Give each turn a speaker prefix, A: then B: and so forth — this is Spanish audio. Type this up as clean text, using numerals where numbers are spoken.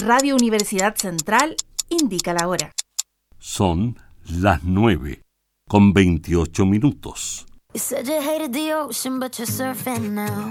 A: Radio Universidad Central indica la hora.
B: Son las 9:28.
C: You said you hated the ocean, but you're surfing now.